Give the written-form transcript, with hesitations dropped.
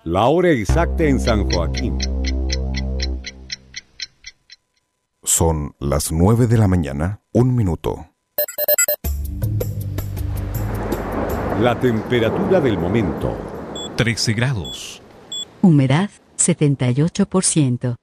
La hora exacta en San Joaquín. Son las 9 de la mañana, 1 minuto. La temperatura del momento. 13 grados. Humedad 78%.